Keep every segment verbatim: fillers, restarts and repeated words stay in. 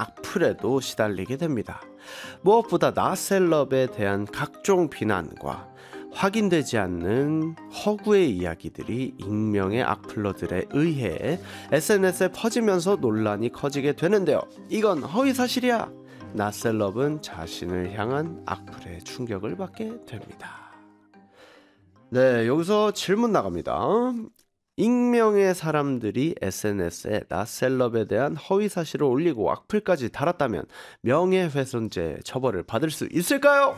악플에도 시달리게 됩니다. 무엇보다 나셀럽에 대한 각종 비난과 확인되지 않는 허구의 이야기들이 익명의 악플러들에 의해 에스엔에스에 퍼지면서 논란이 커지게 되는데요. 이건 허위사실이야. 나셀럽은 자신을 향한 악플의 충격을 받게 됩니다. 네, 여기서 질문 나갑니다. 익명의 사람들이 에스엔에스에 나셀럽에 대한 허위사실을 올리고 악플까지 달았다면 명예훼손죄 처벌을 받을 수 있을까요?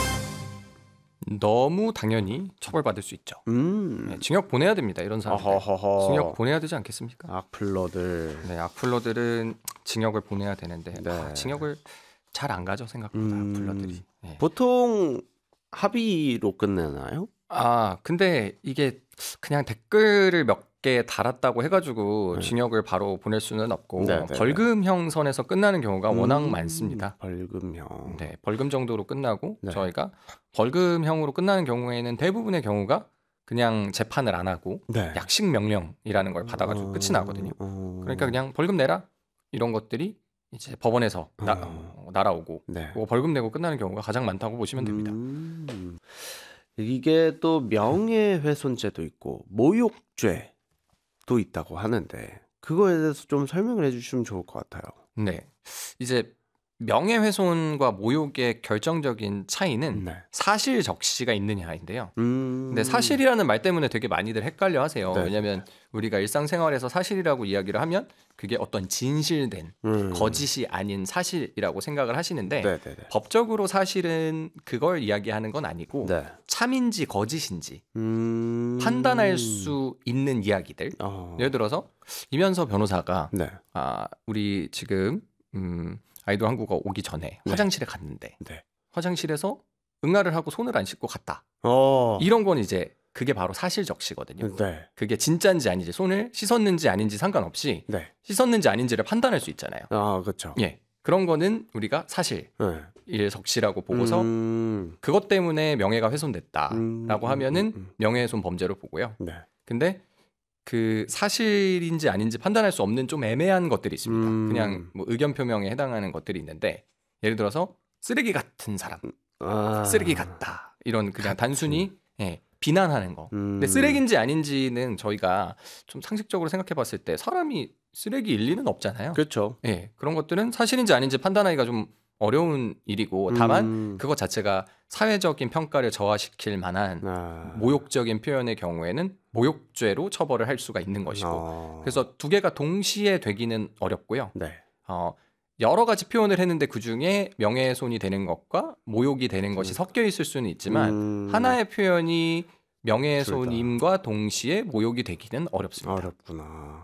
너무 당연히 처벌받을 수 있죠. 음. 네, 징역 보내야 됩니다. 이런 사람들. 어허허허. 징역 보내야 되지 않겠습니까? 악플러들. 네, 악플러들은 징역을 보내야 되는데 네. 아, 징역을 잘 안 가죠 생각보다. 음. 악플러들이. 네. 보통 합의로 끝내나요? 아 근데 이게 그냥 댓글을 몇 개 달았다고 해가지고 네. 징역을 바로 보낼 수는 없고 네, 네, 네. 벌금형 선에서 끝나는 경우가 워낙 음, 많습니다. 벌금형. 네, 벌금 정도로 끝나고 네. 저희가 벌금형으로 끝나는 경우에는 대부분의 경우가 그냥 재판을 안 하고 네. 약식 명령이라는 걸 받아가지고 어, 끝이 나거든요. 어. 그러니까 그냥 벌금 내라 이런 것들이 이제 법원에서 나, 어. 어, 날아오고 네. 그거 벌금 내고 끝나는 경우가 가장 많다고 보시면 됩니다. 음, 이게 또 명예훼손죄도 있고 모욕죄도 있다고 하는데 그거에 대해서 좀 설명을 해주시면 좋을 것 같아요. 네, 이제 명예훼손과 모욕의 결정적인 차이는 네. 사실 적시가 있느냐인데요. 음. 근데 사실이라는 말 때문에 되게 많이들 헷갈려 하세요. 네. 왜냐하면 우리가 일상생활에서 사실이라고 이야기를 하면 그게 어떤 진실된 음. 거짓이 아닌 사실이라고 생각을 하시는데 네네네. 법적으로 사실은 그걸 이야기하는 건 아니고 네. 참인지 거짓인지 음. 판단할 수 있는 이야기들. 어. 예를 들어서 이면서 변호사가 네. 아, 우리 지금 음, 아이돌 한국어 오기 전에 네. 화장실에 갔는데 네. 화장실에서 응아를 하고 손을 안 씻고 갔다. 어. 이런 건 이제 그게 바로 사실 적시거든요. 네. 그게 진짜인지 아닌지 손을 씻었는지 아닌지 상관없이 네. 씻었는지 아닌지를 판단할 수 있잖아요. 아, 그렇죠. 예, 그런 거는 우리가 사실일 네. 적시라고 보고서 음. 그것 때문에 명예가 훼손됐다라고 음, 하면은 음, 음. 명예훼손 범죄로 보고요. 네. 근데 그 사실인지 아닌지 판단할 수 없는 좀 애매한 것들이 있습니다. 음. 그냥 뭐 의견 표명에 해당하는 것들이 있는데 예를 들어서 쓰레기 같은 사람, 아. 쓰레기 같다 이런 그냥 같은. 단순히 예, 비난하는 거. 음. 근데 쓰레기인지 아닌지는 저희가 좀 상식적으로 생각해봤을 때 사람이 쓰레기일 리는 없잖아요. 그렇죠. 예, 그런 것들은 사실인지 아닌지 판단하기가 좀 어려운 일이고 다만 음. 그것 자체가 사회적인 평가를 저하시킬 만한 아. 모욕적인 표현의 경우에는 모욕죄로 처벌을 할 수가 있는 것이고 어. 그래서 두 개가 동시에 되기는 어렵고요. 네. 어, 여러 가지 표현을 했는데 그중에 명예훼손이 되는 것과 모욕이 되는 것이 섞여 있을 수는 있지만 음. 하나의 표현이 명예훼손임과 동시에 모욕이 되기는 어렵습니다. 어렵구나.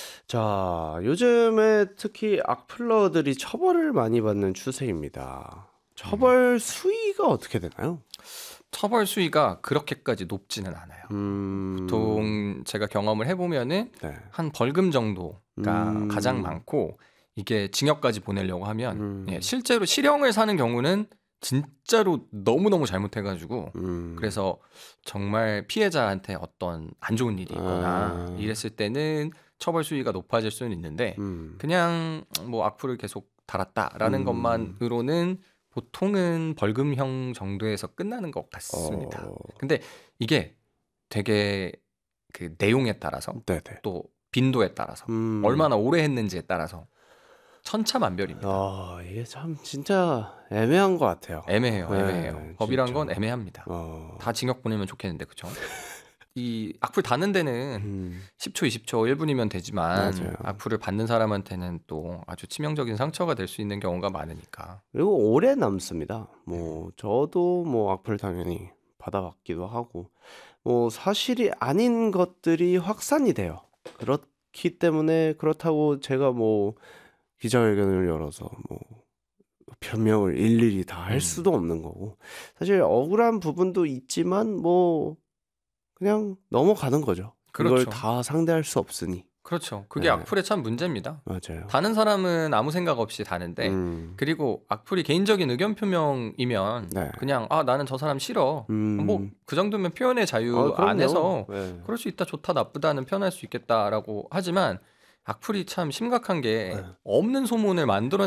자, 요즘에 특히 악플러들이 처벌을 많이 받는 추세입니다. 처벌 수위가 어떻게 되나요? 처벌 수위가 그렇게까지 높지는 않아요. 음. 보통 제가 경험을 해보면은 네. 한 벌금 정도가 음. 가장 많고 이게 징역까지 보내려고 하면 음. 예, 실제로 실형을 사는 경우는 진짜로 너무너무 잘못해가지고 음. 그래서 정말 피해자한테 어떤 안 좋은 일이 있거나 아. 이랬을 때는 처벌 수위가 높아질 수는 있는데 음. 그냥 뭐 악플을 계속 달았다라는 음. 것만으로는 보통은 벌금형 정도에서 끝나는 것 같습니다. 어. 근데 이게 되게 그 내용에 따라서 네네. 또 빈도에 따라서 음. 얼마나 오래 했는지에 따라서 천차만별입니다. 아, 이게 참 진짜 애매한 것 같아요. 애매해요, 네, 애매해요. 법이란 진짜. 건 애매합니다. 어. 다 징역 보내면 좋겠는데 그쵸? 이 악플 다는 데는 음. 십 초, 이십 초, 일 분이면 되지만 맞아요. 악플을 받는 사람한테는 또 아주 치명적인 상처가 될 수 있는 경우가 많으니까. 그리고 오래 남습니다. 뭐 저도 뭐 악플 당연히 받아봤기도 하고 뭐 사실이 아닌 것들이 확산이 돼요. 그렇기 때문에 그렇다고 제가 뭐 기자회견을 열어서 뭐 변명을 일일이 다 할 음. 수도 없는 거고 사실 억울한 부분도 있지만 뭐 그냥 넘어가는 거죠. 그걸 그렇죠. 다 상대할 수 없으니. 그렇죠. 그게 네. 악플의 참 문제입니다. 맞아요. 다는 사람은 아무 생각 없이 다는데 음. 그리고 악플이 개인적인 의견 표명이면 네. 그냥 아 나는 저 사람 싫어. 음. 뭐 그 정도면 표현의 자유 아, 그럼요. 안에서 네. 그럴 수 있다 좋다 나쁘다는 표현할 수 있겠다라고 하지만 악플이 참 심각한 게 네. 없는 소문을 만들어